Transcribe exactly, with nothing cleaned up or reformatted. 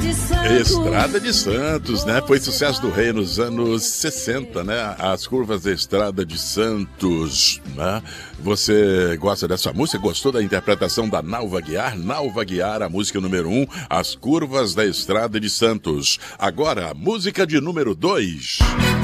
de Santos. Estrada de Santos, né? Foi sucesso do rei nos anos sessenta, né? As Curvas da Estrada de Santos, né? Você gosta dessa música? Gostou da interpretação da Nalva Guiar? Nalva Guiar, a música número um, As Curvas da Estrada de Santos. Agora, a música de número dois.